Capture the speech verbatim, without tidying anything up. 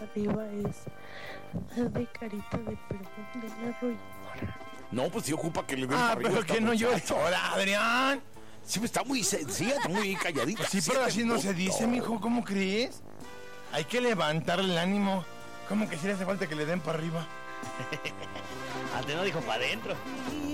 para arriba es la de carita de perdón de la arrolladora. No, pues sí ocupa que le den Ah, para arriba pero esta que no llores muchacha. ahora, Adrián. Sí, pues está muy sencilla, está muy calladita. Sí, pero así no se dice, mijo, ¿cómo crees? Hay que levantarle el ánimo. ¿Cómo que si le hace falta que le den para arriba? Antes no dijo para adentro.